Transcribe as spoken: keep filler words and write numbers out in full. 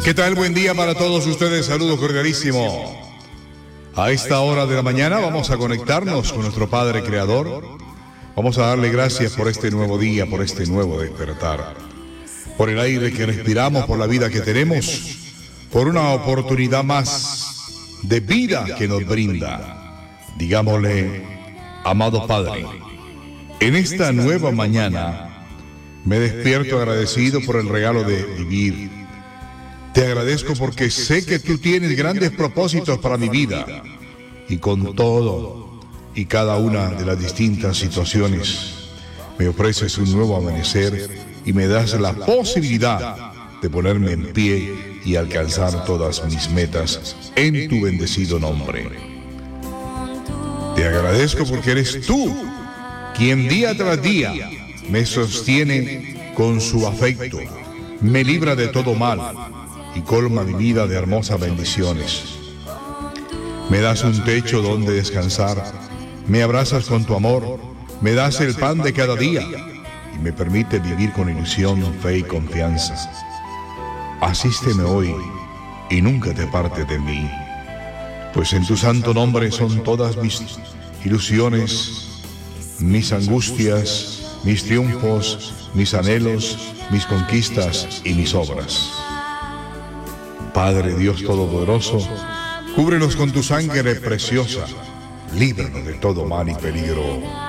¿Qué tal? Buen día para todos ustedes. Saludo cordialísimo. A esta hora de la mañana vamos a conectarnos con nuestro Padre Creador. Vamos a darle gracias por este nuevo día, por este nuevo despertar, por el aire que respiramos, por la vida que tenemos, por una oportunidad más de vida que nos brinda. Digámosle, amado Padre, en esta nueva mañana me despierto agradecido por el regalo de vivir. Te agradezco porque sé que tú tienes grandes propósitos para mi vida y con todo y cada una de las distintas situaciones me ofreces un nuevo amanecer y me das la posibilidad de ponerme en pie y alcanzar todas mis metas en tu bendecido nombre. Te agradezco porque eres tú quien día tras día me sostiene con su afecto, me libra de todo mal y colma mi vida de hermosas bendiciones. Me das un techo donde descansar, me abrazas con tu amor, me das el pan de cada día y me permite vivir con ilusión, fe y confianza. Asísteme hoy y nunca te apartes de mí, pues en tu santo nombre son todas mis ilusiones, mis angustias, mis triunfos, mis anhelos, mis conquistas y mis obras. Padre Dios Todopoderoso, cúbrenos con tu sangre preciosa, líbranos de todo mal y peligro.